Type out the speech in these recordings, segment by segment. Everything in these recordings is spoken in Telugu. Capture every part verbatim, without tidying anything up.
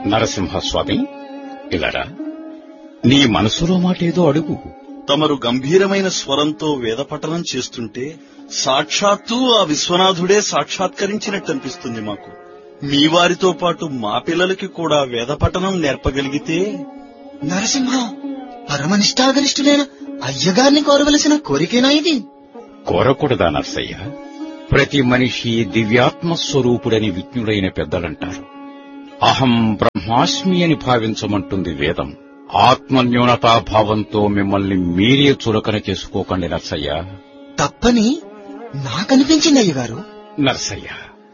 నరసింహస్వామి, ఇలారా, నీ మనసులో మాటేదో అడుగు. తమరు గంభీరమైన స్వరంతో వేదపఠనం చేస్తుంటే సాక్షాత్తు ఆ విశ్వనాథుడే సాక్షాత్కరించినట్టనిపిస్తుంది మాకు. మీ వారితో పాటు మా పిల్లలకి కూడా వేదపఠనం నేర్పగలిగితే. నరసింహం, పరమనిష్టాగరిష్ఠులైన అయ్యగారిని కోరవలసిన కోరికేనా ఇది? కోరకూడదా నర్సయ్య? ప్రతి మనిషి దివ్యాత్మస్వరూపుడని విజ్ఞుడైన పెద్దలంటారు. అహం బ్రహ్మాస్మి అని భావించమంటుంది వేదం. ఆత్మన్యూనతాభావంతో మిమ్మల్ని మీరే చులకన చేసుకోకండి నర్సయ్య. తప్పని నాకనిపించింది అయ్యగారు. నర్సయ్య,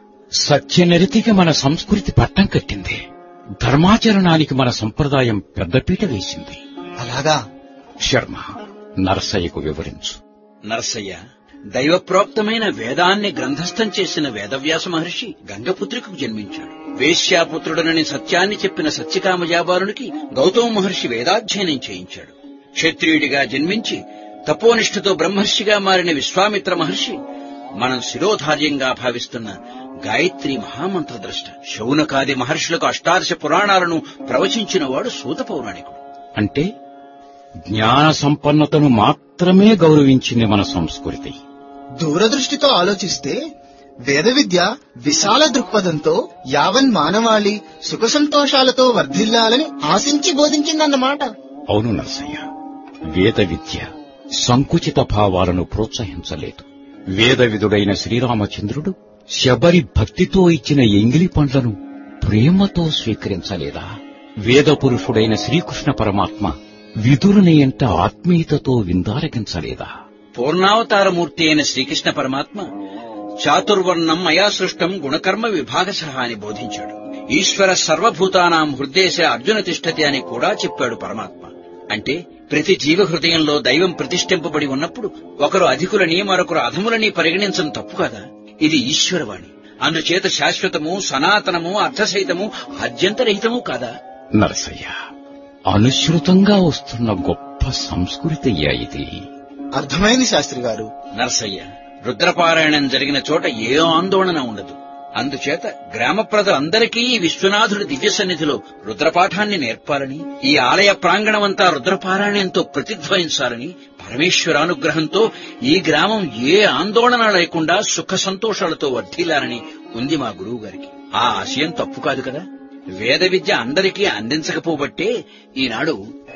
సత్యనరితికి మన సంస్కృతి పట్టం కట్టింది. ధర్మాచరణానికి మన సంప్రదాయం పెద్దపీట వేసింది. అలాగా? శర్మ, నరసయ్యకు వివరించు. నరసయ్య, దైవప్రోక్తమైన వేదాన్ని గ్రంథస్థం చేసిన వేదవ్యాస మహర్షి గంగపుత్రికకు జన్మించాడు. వేశ్యాపుత్రుడనని సత్యాన్ని చెప్పిన సత్యకామజాబాలునికి గౌతమ మహర్షి వేదాధ్యయనం చేయించాడు. క్షత్రియుడిగా జన్మించి తపోనిష్ఠతో బ్రహ్మర్షిగా మారిన విశ్వామిత్ర మహర్షి మనం శిరోధార్యంగా భావిస్తున్న గాయత్రి మహామంత్రద్రష్ట. శౌనకాది మహర్షులకు అష్టాదశ పురాణాలను ప్రవచించినవాడు సూత పౌరాణికుడు. అంటే జ్ఞాన సంపన్నతను మాత్రమే గౌరవించింది మన సంస్కృతి. దూరదృష్టితో ఆలోచిస్తే వేద విద్య విశాల దృక్పథంతో యావన్ మానవాళి సుఖ సంతోషాలతో వర్ధిల్లాలని ఆశించి బోధించిందన్నమాట. అవును నరసయ్య, వేద విద్య సంకుచిత భావాలను ప్రోత్సహించలేదు. వేదవిదుడైన శ్రీరామచంద్రుడు శబరి భక్తితో ఇచ్చిన ఎంగిలి పండ్లను ప్రేమతో స్వీకరించలేదా? వేద పురుషుడైన శ్రీకృష్ణ పరమాత్మ విదురుని ఎంట ఆత్మీయతతో విందారగించలేదా? పూర్ణావతారమూర్తి అయిన శ్రీకృష్ణ పరమాత్మ చాతుర్వర్ణం మయా సృష్టం గుణకర్మ విభాగశః అని బోధించాడు. ఈశ్వర సర్వభూతానాం హృదేశ అర్జున తిష్టతి అని కూడా చెప్పాడు పరమాత్మ. అంటే ప్రతి జీవ హృదయంలో దైవం ప్రతిష్ఠింపబడి ఉన్నప్పుడు ఒకరు అధికులని మరొకరు అధములని పరిగణించడం తప్పు కదా. ఇది ఈశ్వరవాణి. అందుచేత శాశ్వతము, సనాతనము, అర్థసహితము, ఆద్యంతరహితము కాదా? నరసయ్య, అనుసృతంగా వస్తున్న గొప్ప సంస్కృతి ఇది. అర్థమైంది శాస్త్రి గారు. నరసయ్య, రుద్రపారాయణం జరిగిన చోట ఏ ఆందోళన ఉండదు. అందుచేత గ్రామ ప్రజలందరికీ విశ్వనాథుడి దివ్య సన్నిధిలో రుద్రపాఠాన్ని నేర్పాలని, ఈ ఆలయ ప్రాంగణమంతా రుద్రపారాయణంతో ప్రతిధ్వనించాలని, పరమేశ్వరానుగ్రహంతో ఈ గ్రామం ఏ ఆందోళన లేకుండా సుఖ సంతోషాలతో వర్ధిల్లాలని ఉంది మా గురువు గారికి. ఆ ఆశయం తప్పు కాదు కదా. వేద విద్య అందరికీ అందించకపోబట్టే ఈనాడు